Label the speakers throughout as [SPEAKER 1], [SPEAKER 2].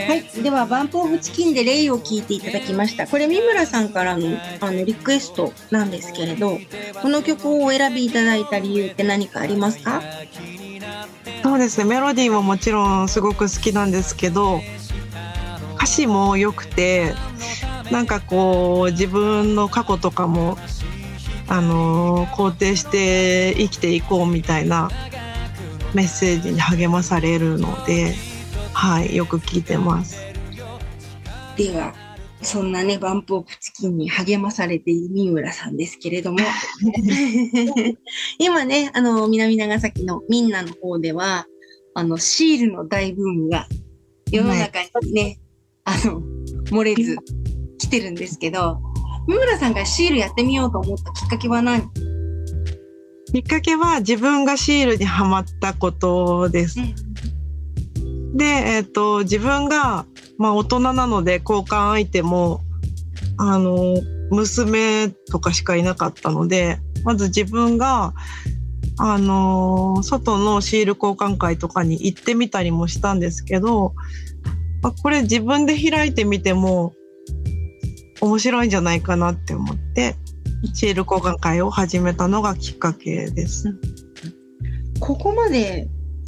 [SPEAKER 1] はい、ではバンプオブチキンでレイを聞いていただきました。これ三村さんからのリクエストなんですけれど、この曲をお選びいただいた理由って何かありますか？
[SPEAKER 2] そうですね、メロディーももちろんすごく好きなんですけど、歌詞も良くて、なんかこう自分の過去とかも肯定して生きていこうみたいなメッセージに励まされるので、はい、よく聞いてます。
[SPEAKER 1] ではそんなねバンプオブチキンに励まされている三村さんですけれども今ね南長崎のみんなの方ではシールの大ブームが世の中にね、漏れず来てるんですけど、三村さんがシールやってみようと思ったきっかけは何？
[SPEAKER 2] きっかけは自分がシールにハマったことです。で、自分が、大人なので交換相手も娘とかしかいなかったので、まず自分が外のシール交換会とかに行ってみたりもしたんですけど、これ自分で開いてみても面白いんじゃないかなって思ってシール交換会を始めたのがきっかけです。
[SPEAKER 1] ここまで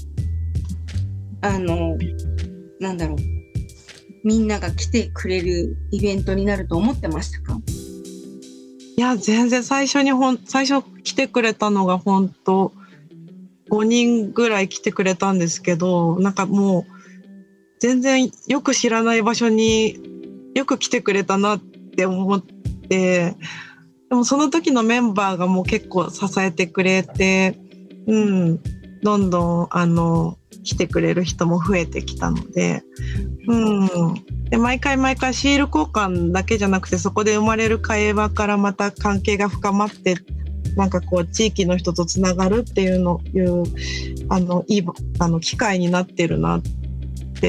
[SPEAKER 1] なんだろう、みんなが来てくれるイベントになると思ってましたか？
[SPEAKER 2] いや、全然最初来てくれたのが本当5人ぐらい来てくれたんですけど、なんかもう全然よく知らない場所によく来てくれたなって思って、でもその時のメンバーがもう結構支えてくれて、どんどん来てくれる人も増えてきたので、で毎回シール交換だけじゃなくて、そこで生まれる会話からまた関係が深まって、なんかこう地域の人とつながるっていういい機会になってるなって、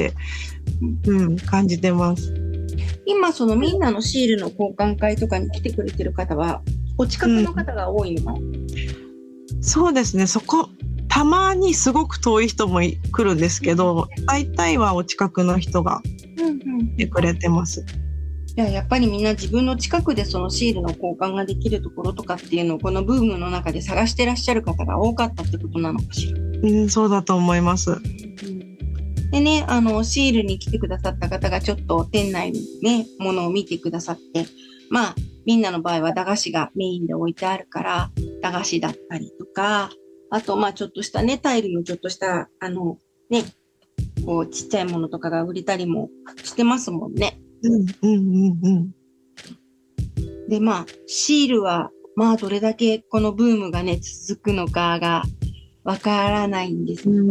[SPEAKER 2] 感じてます。
[SPEAKER 1] 今そのみんなのシールの交換会とかに来てくれてる方はお近くの方が多いのかな？
[SPEAKER 2] そうですね、たまにすごく遠い人も来るんですけど、大体はお近くの人が来てくれてます。
[SPEAKER 1] やっぱりみんな自分の近くでそのシールの交換ができるところとかっていうのをこのブームの中で探してらっしゃる方が多かったってことなのかしら？
[SPEAKER 2] そうだと思います。
[SPEAKER 1] でね、シールに来てくださった方がちょっと店内にね、ものを見てくださって、みんなの場合は駄菓子がメインで置いてあるから、駄菓子だったりとか、あとちょっとしたね、タイルのちょっとしたこうちっちゃいものとかが売れたりもしてますもんね。でシールはどれだけこのブームがね続くのかがわからないんですけど、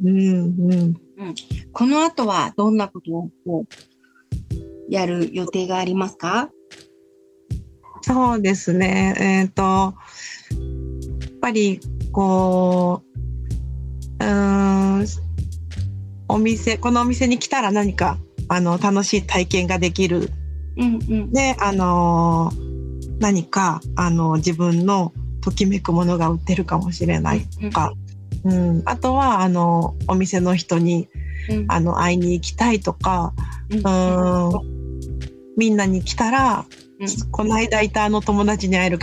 [SPEAKER 1] この後はどんなことをやる予定がありますか？
[SPEAKER 2] そうですね、やっぱりこうこのお店に来たら何か楽しい体験ができる、で何か自分のときめくものが売ってるかもしれないとか、あとはお店の人に、会いに行きたいとか、みんなに来たら、この間いた友達に会える